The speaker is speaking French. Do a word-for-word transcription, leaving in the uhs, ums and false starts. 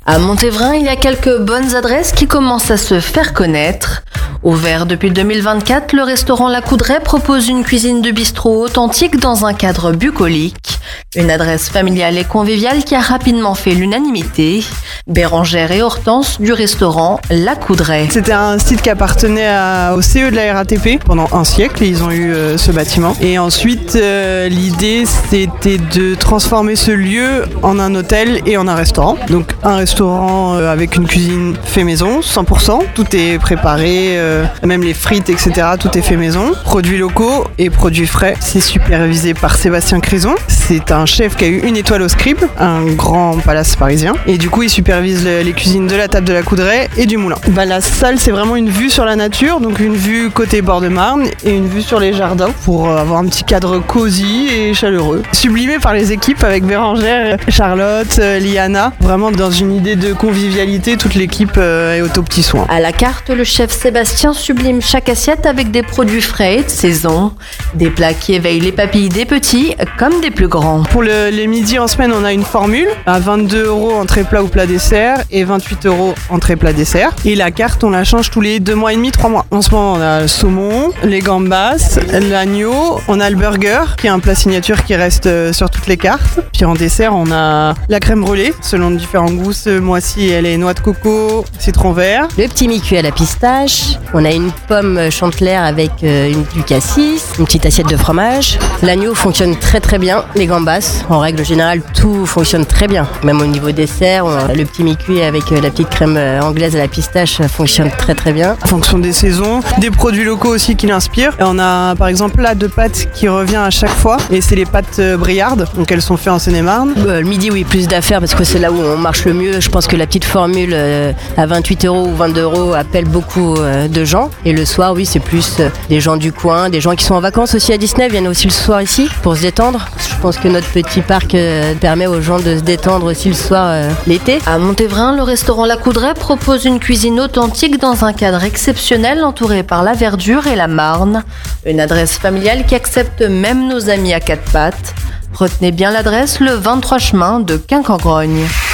À Montévrain, il y a quelques bonnes adresses qui commencent à se faire connaître. Ouvert depuis deux mille vingt-quatre, le restaurant La Coudray propose une cuisine de bistrot authentique dans un cadre bucolique. Une adresse familiale et conviviale qui a rapidement fait l'unanimité. Bérangère et Hortense du restaurant La Coudray. C'était un site qui appartenait à, au C E de la R A T P pendant un siècle et ils ont eu euh, ce bâtiment. Et ensuite, euh, l'idée c'était de transformer ce lieu en un hôtel et en un restaurant. Donc un restaurant euh, avec une cuisine fait maison, cent pour cent. Tout est préparé, euh, même les frites, et cetera. Tout est fait maison. Produits locaux et produits frais. C'est supervisé par Sébastien Crison. C'est un chef qui a eu une étoile au Scribe, un grand palace parisien. Et du coup, il supervise le, les cuisines de la table de la Coudray et du moulin. Bah, la salle, c'est vraiment une vue sur la nature, donc une vue côté bord de Marne et une vue sur les jardins pour avoir un petit cadre cosy et chaleureux. Sublimé par les équipes avec Bérangère, Charlotte, Liana. Vraiment dans une idée de convivialité, toute l'équipe est au top petit soin. À la carte, le chef Sébastien sublime chaque assiette avec des produits frais et de saison. Des plats qui éveillent les papilles des petits comme des plus grands. Pour le, les midis en semaine, on a une formule à vingt-deux euros entrée plat ou plat dessert et vingt-huit euros entrée plat dessert. Et la carte, on la change tous les deux mois et demi, trois mois. En ce moment, on a le saumon, les gambas, l'agneau, on a le burger qui est un plat signature qui reste sur toutes les cartes. Puis en dessert, on a la crème brûlée selon différents goûts. Ce mois-ci, elle est noix de coco, citron vert. Le petit mi-cuit à la pistache. On a une pomme chantelère avec euh, une, du cassis, une petite assiette de fromage. L'agneau fonctionne très très bien. Les gambas, en règle générale, tout fonctionne très bien. Même au niveau dessert, on, le petit mi-cuit avec euh, la petite crème euh, anglaise à la pistache fonctionne très très bien. En fonction des saisons, des produits locaux aussi qui l'inspirent. Et on a par exemple là deux pâtes qui revient à chaque fois et c'est les pâtes euh, Briarde, donc elles sont faites en Seine-et-Marne. Euh, le midi, oui, plus d'affaires parce que c'est là où on marche le mieux. Je pense que la petite formule euh, à vingt-huit euros ou vingt-deux euros appelle beaucoup euh, de gens. Et le soir, oui, c'est plus euh, des gens du coin, des gens qui sont en vacances aussi à Disney, viennent aussi le soir ici pour se détendre. Je pense que notre petit parc euh, permet aux gens de se détendre aussi le soir euh, l'été. À Montévrain, le restaurant La Coudray propose une cuisine authentique dans un cadre exceptionnel entouré par la verdure et la Marne. Une adresse familiale qui accepte même nos amis à quatre pattes. Retenez bien l'adresse, le vingt-trois chemin de Quincamgrogne.